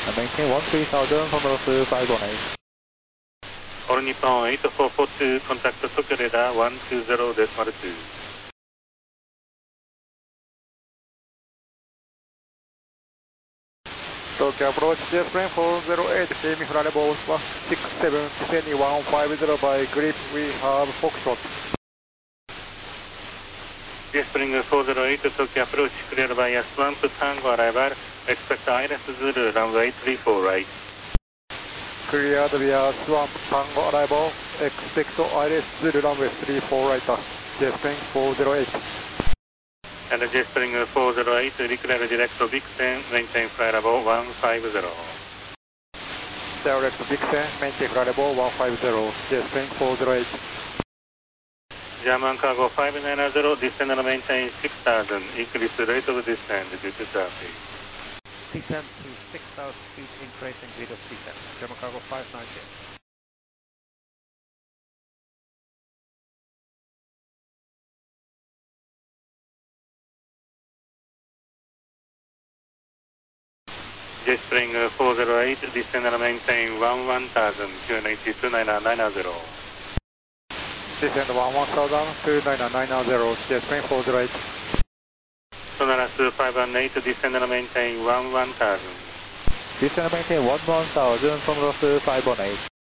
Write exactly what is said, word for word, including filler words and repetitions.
And maintain one three thousand from Ross five one eight. All Nippon eight four four two, contact Tokyo radar one two zero decimal two. Tokyo approach, Jetspring four zero eight, Semi flight level six seven, descending one five zero by grip, we have Foxtrot. Jetspring four zero eight, Tokyo approach, cleared by Swamp Tango arrival, expect I L S Zulu, runway three four right. Cleared via Swamp Tango arrival, expect I L S Zulu, runway three four right, Jetspring four zero eight. And Jetspring four zero eight, declare direct to Vixen, maintain flight level one five zero. Direct to Vixen, maintain flight level one five zero, Jetspring four zero eight. German cargo five nine zero, descend and maintain six thousand, increase the rate of descent due to traffic. Descend to six thousand feet, increasing rate of descent, German cargo five nine zero. Jetspring four zero eight, descend and maintain one one thousand, two ninety two nine nine zero. Descend one one thousand, two nine nine zero, Jetspring four zero eight. Sonaras five one eight, descend and maintain one one thousand. Descend and maintain one one thousand from Ross five one eight.